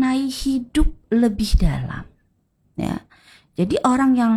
memaknai hidup lebih dalam. Ya, jadi orang yang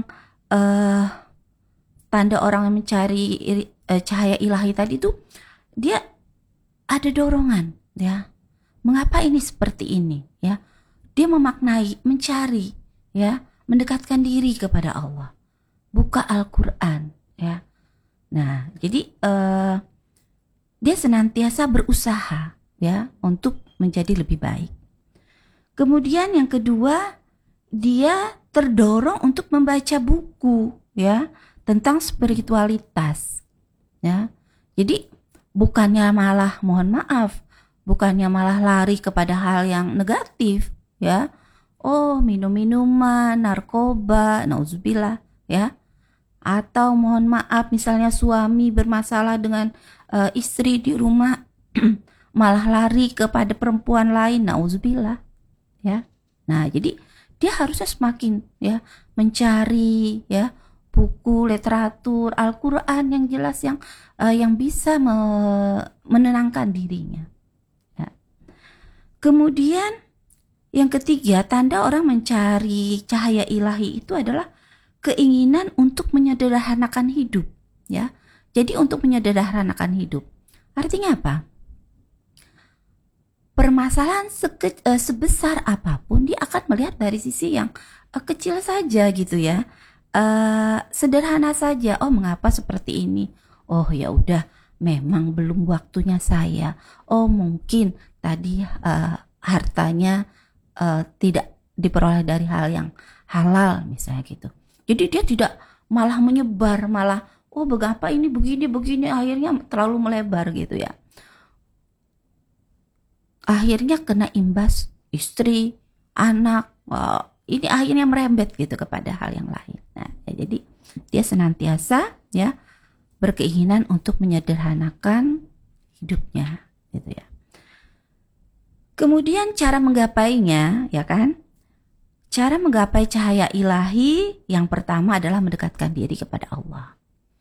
tanda orang yang mencari cahaya ilahi tadi itu, dia ada dorongan, ya. Mengapa ini seperti ini, ya? Dia memaknai, mencari, ya, mendekatkan diri kepada Allah. Buka Al-Quran, ya. Nah, jadi dia senantiasa berusaha, ya, untuk menjadi lebih baik. Kemudian yang kedua, dia terdorong untuk membaca buku, ya, tentang spiritualitas, ya. Jadi bukannya malah, mohon maaf, bukannya malah lari kepada hal yang negatif, ya. Oh, minum-minuman, narkoba, nauzubillah, ya. Atau mohon maaf, misalnya suami bermasalah dengan istri di rumah malah lari kepada perempuan lain, nauzubillah, ya. Nah, jadi dia harusnya semakin, ya, mencari, ya, buku, literatur, Al-Quran yang jelas, yang bisa menenangkan dirinya, ya. Kemudian yang ketiga, tanda orang mencari cahaya ilahi itu adalah keinginan untuk menyederhanakan hidup, ya. Jadi untuk menyederhanakan hidup artinya apa? Permasalahan sebesar apapun dia akan melihat dari sisi yang kecil saja, gitu ya. Sederhana saja. Oh, mengapa seperti ini? Oh, ya udah, memang belum waktunya saya. Oh, mungkin tadi hartanya tidak diperoleh dari hal yang halal, misalnya gitu. Jadi dia tidak malah menyebar, malah oh mengapa ini begini, akhirnya terlalu melebar, gitu ya. Akhirnya kena imbas istri, anak, ini akhirnya merembet gitu kepada hal yang lain. Nah, ya, jadi dia senantiasa, ya, berkeinginan untuk menyederhanakan hidupnya, gitu ya. Kemudian cara menggapainya, ya kan? Cara menggapai cahaya ilahi yang pertama adalah mendekatkan diri kepada Allah.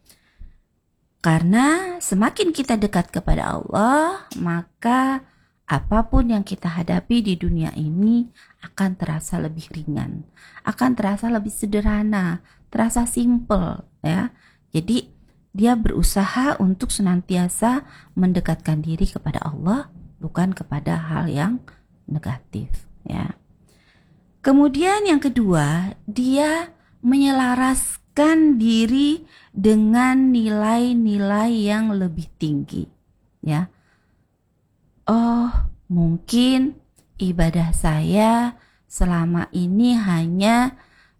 Karena semakin kita dekat kepada Allah, maka apapun yang kita hadapi di dunia ini akan terasa lebih ringan, akan terasa lebih sederhana, terasa simple, ya. Jadi dia berusaha untuk senantiasa mendekatkan diri kepada Allah, bukan kepada hal yang negatif, ya. Kemudian yang kedua, dia menyelaraskan diri dengan nilai-nilai yang lebih tinggi, ya. Oh, mungkin ibadah saya selama ini hanya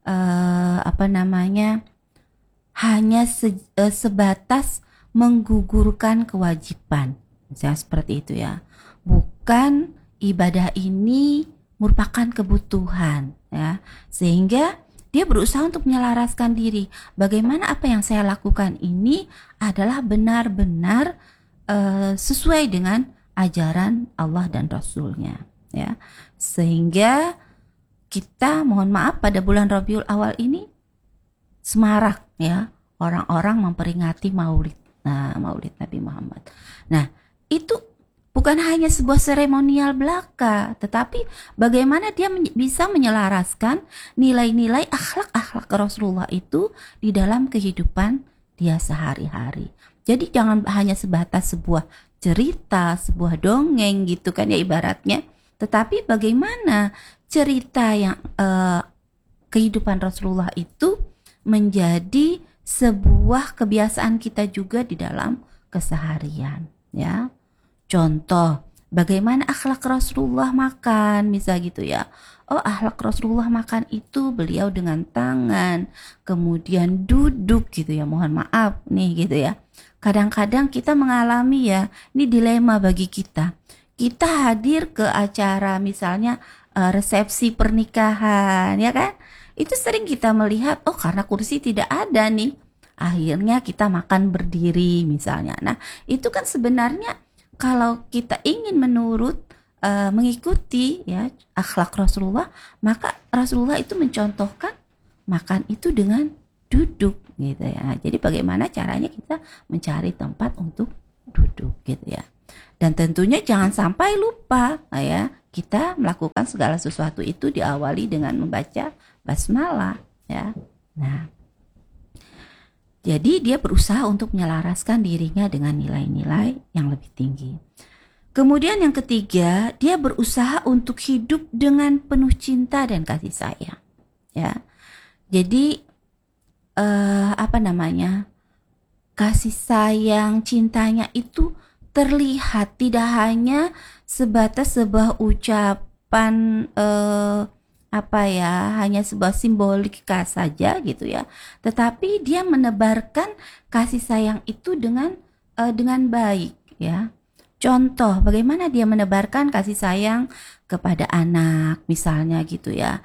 hanya sebatas menggugurkan kewajiban, misalnya seperti itu, ya. Bukan ibadah ini merupakan kebutuhan, ya. Sehingga dia berusaha untuk menyelaraskan diri. Bagaimana apa yang saya lakukan ini adalah benar-benar sesuai dengan ajaran Allah dan Rasulnya, ya. Sehingga kita, mohon maaf, pada bulan Rabiul Awal ini semarak, ya, orang-orang memperingati Maulid. Nah, Maulid Nabi Muhammad. Nah, itu bukan hanya sebuah seremonial belaka, tetapi bagaimana dia bisa menyelaraskan nilai-nilai akhlak-akhlak Rasulullah itu di dalam kehidupan dia sehari-hari. Jadi jangan hanya sebatas sebuah cerita, sebuah dongeng gitu kan, ya, ibaratnya. Tetapi bagaimana cerita yang kehidupan Rasulullah itu menjadi sebuah kebiasaan kita juga di dalam keseharian, ya. Contoh, bagaimana akhlak Rasulullah makan, misal gitu, ya. Oh, akhlak Rasulullah makan itu beliau dengan tangan, kemudian duduk gitu, ya. Mohon maaf nih, gitu ya. Kadang-kadang kita mengalami, ya, ini dilema bagi kita. Kita hadir ke acara misalnya resepsi pernikahan, ya kan? Itu sering kita melihat, oh karena kursi tidak ada nih, akhirnya kita makan berdiri misalnya. Nah, itu kan sebenarnya kalau kita ingin mengikuti, ya, akhlak Rasulullah, maka Rasulullah itu mencontohkan makan itu dengan duduk, gitu ya. Jadi bagaimana caranya kita mencari tempat untuk duduk, gitu ya. Dan tentunya jangan sampai lupa, ya, kita melakukan segala sesuatu itu diawali dengan membaca basmalah ya. Nah, jadi dia berusaha untuk menyelaraskan dirinya dengan nilai-nilai yang lebih tinggi. Kemudian yang ketiga, dia berusaha untuk hidup dengan penuh cinta dan kasih sayang. Ya, jadi kasih sayang, cintanya itu terlihat tidak hanya sebatas sebuah ucapan hanya sebuah simbolika saja gitu ya, tetapi dia menebarkan kasih sayang itu dengan baik ya. Contoh bagaimana dia menebarkan kasih sayang kepada anak misalnya gitu ya.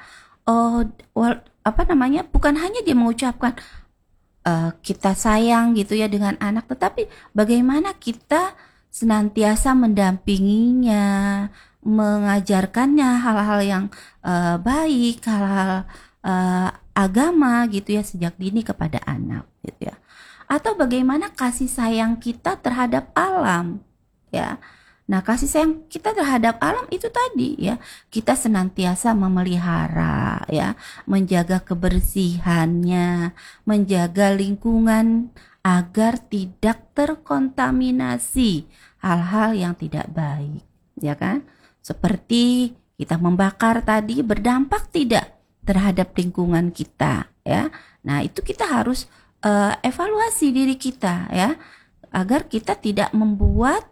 Bukan hanya dia mengucapkan kita sayang gitu ya dengan anak, tetapi bagaimana kita senantiasa mendampinginya, mengajarkannya hal-hal yang baik, hal-hal agama gitu ya sejak dini kepada anak gitu ya. Atau bagaimana kasih sayang kita terhadap alam ya. Nah, kasih sayang kita terhadap alam itu tadi ya, kita senantiasa memelihara ya, menjaga kebersihannya, menjaga lingkungan agar tidak terkontaminasi hal-hal yang tidak baik, ya kan? Seperti kita membakar tadi berdampak tidak terhadap lingkungan kita ya. Nah, itu kita harus evaluasi diri kita ya, agar kita tidak membuat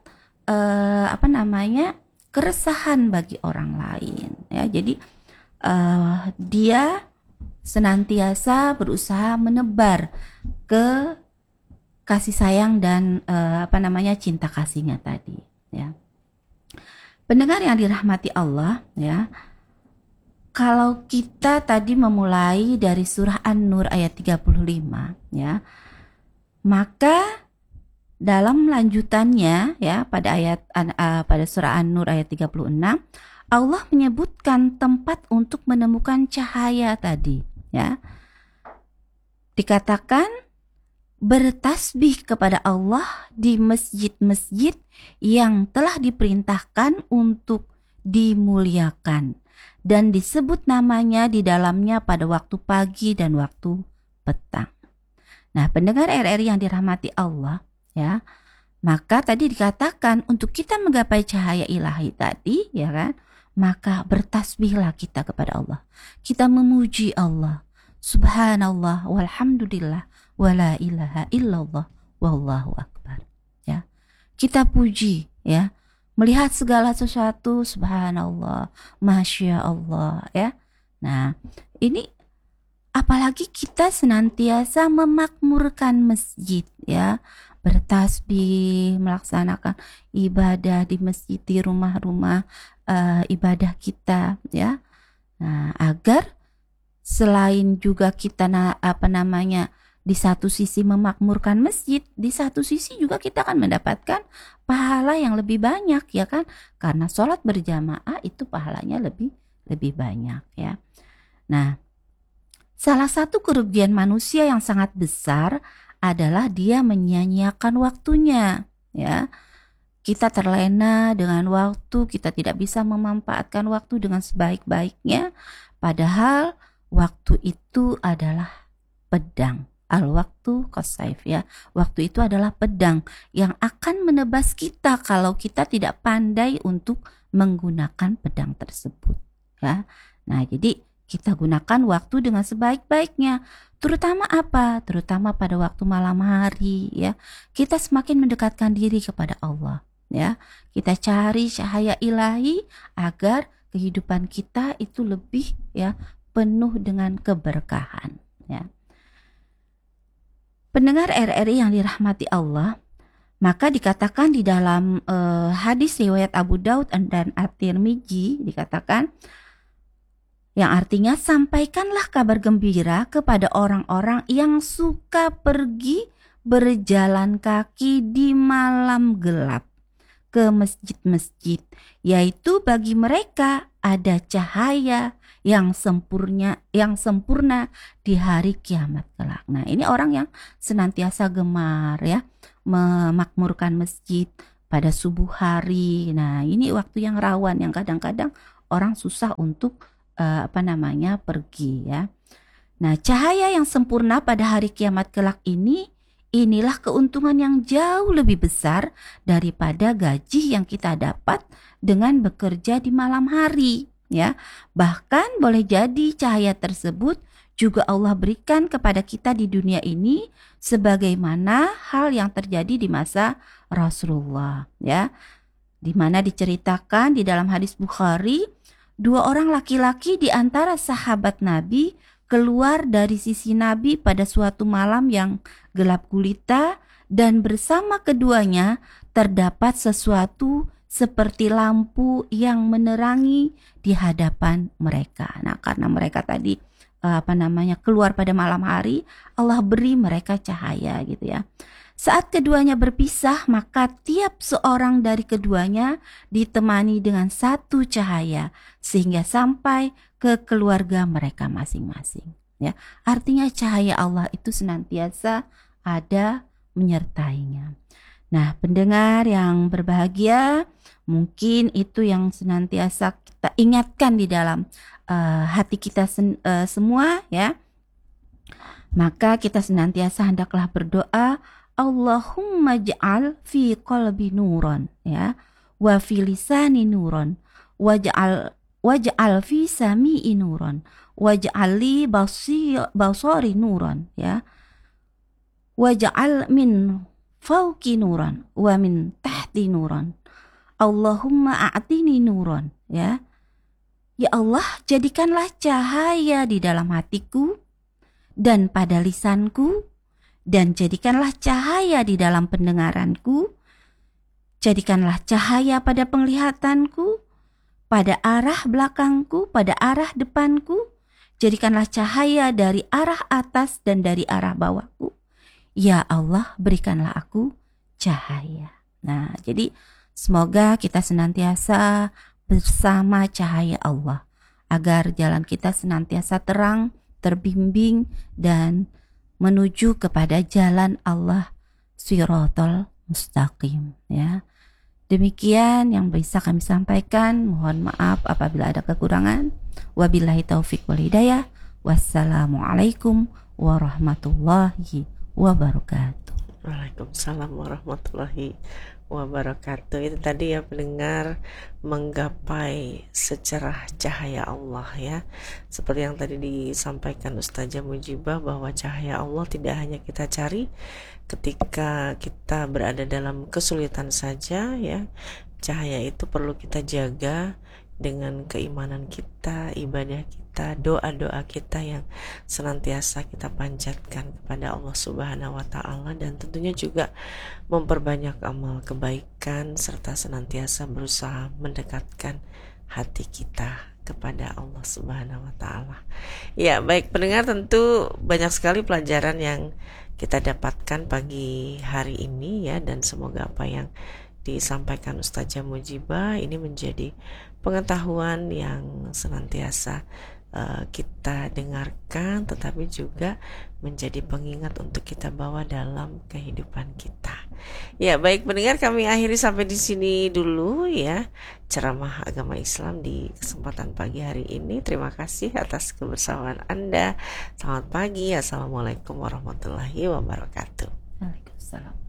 keresahan bagi orang lain ya. Jadi dia senantiasa berusaha menebar ke kasih sayang dan cinta kasihnya tadi ya. Pendengar yang dirahmati Allah ya, kalau kita tadi memulai dari surah An-Nur ayat 35 ya, maka dalam lanjutannya ya pada surah An-Nur ayat 36, Allah menyebutkan tempat untuk menemukan cahaya tadi ya. Dikatakan bertasbih kepada Allah di masjid-masjid yang telah diperintahkan untuk dimuliakan dan disebut namanya di dalamnya pada waktu pagi dan waktu petang. Nah, pendengar RRI yang dirahmati Allah ya, maka tadi dikatakan untuk kita menggapai cahaya ilahi tadi ya kan, maka bertasbihlah kita kepada Allah, kita memuji Allah, subhanallah walhamdulillah wala ilaha illallah wallahu akbar ya. Kita puji ya, melihat segala sesuatu subhanallah, masya Allah ya. Nah, ini apalagi kita senantiasa memakmurkan masjid ya, bertasbih, melaksanakan ibadah di masjid, di rumah-rumah ibadah kita ya. Nah, agar selain juga kita di satu sisi memakmurkan masjid, di satu sisi juga kita akan mendapatkan pahala yang lebih banyak ya kan, karena sholat berjamaah itu pahalanya lebih banyak ya. Nah, salah satu kerugian manusia yang sangat besar adalah dia menyia-nyiakan waktunya ya. Kita terlena dengan waktu, kita tidak bisa memanfaatkan waktu dengan sebaik-baiknya, padahal waktu itu adalah pedang. Al-waktu qasaif ya. Waktu itu adalah pedang yang akan menebas kita kalau kita tidak pandai untuk menggunakan pedang tersebut ya. Nah, jadi kita gunakan waktu dengan sebaik-baiknya. Terutama apa? Terutama pada waktu malam hari ya. Kita semakin mendekatkan diri kepada Allah ya. Kita cari cahaya ilahi agar kehidupan kita itu lebih ya penuh dengan keberkahan ya. Pendengar RRI yang dirahmati Allah, maka dikatakan di dalam hadis riwayat Abu Daud dan At-Tirmidzi dikatakan, yang artinya sampaikanlah kabar gembira kepada orang-orang yang suka pergi berjalan kaki di malam gelap ke masjid-masjid, yaitu bagi mereka ada cahaya yang sempurna di hari kiamat kelak. Nah, ini orang yang senantiasa gemar ya memakmurkan masjid, pada subuh hari. Nah, ini waktu yang rawan yang kadang-kadang orang susah untuk pergi ya. Nah, cahaya yang sempurna pada hari kiamat kelak inilah keuntungan yang jauh lebih besar daripada gaji yang kita dapat dengan bekerja di malam hari ya. Bahkan boleh jadi cahaya tersebut juga Allah berikan kepada kita di dunia ini sebagaimana hal yang terjadi di masa Rasulullah ya. Di mana diceritakan di dalam hadis Bukhari, 2 orang laki-laki di antara sahabat Nabi keluar dari sisi Nabi pada suatu malam yang gelap gulita dan bersama keduanya terdapat sesuatu seperti lampu yang menerangi di hadapan mereka. Nah, karena mereka tadi keluar pada malam hari, Allah beri mereka cahaya gitu ya. Saat keduanya berpisah, maka tiap seorang dari keduanya ditemani dengan satu cahaya sehingga sampai ke keluarga mereka masing-masing. Ya, artinya cahaya Allah itu senantiasa ada menyertainya. Nah, pendengar yang berbahagia, mungkin itu yang senantiasa kita ingatkan di dalam hati kita semua ya. Maka kita senantiasa hendaklah berdoa, Allahumma ja'al fi qalbi nuran ya, wa fi lisani nuran, waj'al fi sami'i nuran, waj'al li basari nuran ya, waj'al min fawqi nuran wa min tahti nuran, Allahumma a'tini nuran ya. Ya Allah, jadikanlah cahaya di dalam hatiku dan pada lisanku, dan jadikanlah cahaya di dalam pendengaranku, jadikanlah cahaya pada penglihatanku, pada arah belakangku, pada arah depanku, jadikanlah cahaya dari arah atas dan dari arah bawahku. Ya Allah, berikanlah aku cahaya. Nah, jadi semoga kita senantiasa bersama cahaya Allah, agar jalan kita senantiasa terang, terbimbing, dan menuju kepada jalan Allah Shiratal Mustaqim ya. Demikian yang bisa kami sampaikan. Mohon maaf apabila ada kekurangan. Wabillahi taufik wal hidayah. Wassalamualaikum warahmatullahi wabarakatuh. Waalaikumsalam warahmatullahi wabarakatuh. Itu tadi ya pendengar, menggapai secerah cahaya Allah ya. Seperti yang tadi disampaikan Ustazah Mujibah, bahwa cahaya Allah tidak hanya kita cari ketika kita berada dalam kesulitan saja ya. Cahaya itu perlu kita jaga dengan keimanan kita, ibadah kita, doa-doa kita yang senantiasa kita panjatkan kepada Allah Subhanahu wa taala, dan tentunya juga memperbanyak amal kebaikan serta senantiasa berusaha mendekatkan hati kita kepada Allah Subhanahu wa taala. Ya, baik pendengar, tentu banyak sekali pelajaran yang kita dapatkan pagi hari ini ya, dan semoga apa yang disampaikan Ustazah Mujibah ini menjadi pengetahuan yang senantiasa kita dengarkan, tetapi juga menjadi pengingat untuk kita bawa dalam kehidupan kita. Ya, baik pendengar, kami akhiri sampai di sini dulu ya ceramah agama Islam di kesempatan pagi hari ini. Terima kasih atas kebersamaan Anda. Selamat pagi. Assalamualaikum warahmatullahi wabarakatuh. Waalaikumsalam.